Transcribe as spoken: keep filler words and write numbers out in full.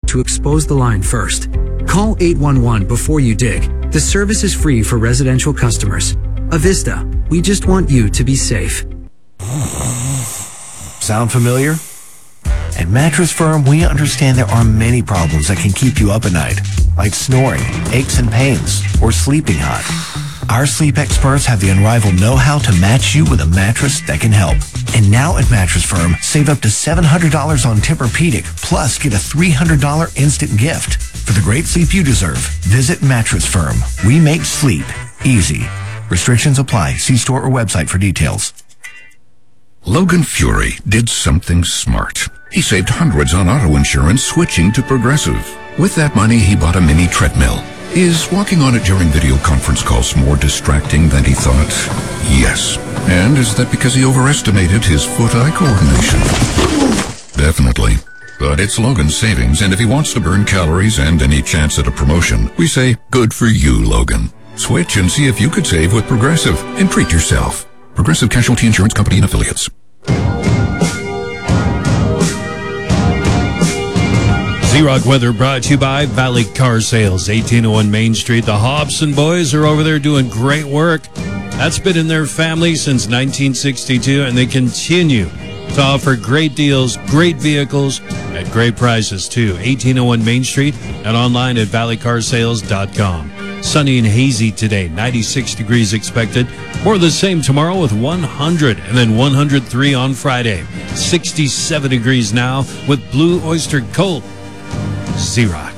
to expose the line first. Call eight one one before you dig. The service is free for residential customers. Avista, we just want you to be safe. Sound familiar? At Mattress Firm, we understand there are many problems that can keep you up at night, like snoring, aches and pains, or sleeping hot. Our sleep experts have the unrivaled know-how to match you with a mattress that can help. And now at Mattress Firm, save up to seven hundred dollars on Tempur-Pedic, plus get a three hundred dollars instant gift. For the great sleep you deserve, visit Mattress Firm. We make sleep easy. Restrictions apply. See store or website for details. Logan Fury did something smart. He saved hundreds on auto insurance switching to Progressive. With that money, he bought a mini treadmill. Is walking on it during video conference calls more distracting than he thought? Yes. And is that because he overestimated his foot-eye coordination? Definitely. But it's Logan's savings, and if he wants to burn calories and any chance at a promotion, we say, good for you, Logan. Switch and see if you could save with Progressive and treat yourself. Progressive Casualty Insurance Company and Affiliates. Z-Rock weather brought to you by Valley Car Sales, eighteen oh one Main Street. The Hobson boys are over there doing great work. That's been in their family since nineteen sixty-two, and they continue to offer great deals, great vehicles, at great prices, too. eighteen oh one Main Street and online at valley car sales dot com. Sunny and hazy today, ninety-six degrees expected. More of the same tomorrow with one hundred, and then one hundred three on Friday. sixty-seven degrees now with Blue Oyster Cult. Z-Rock.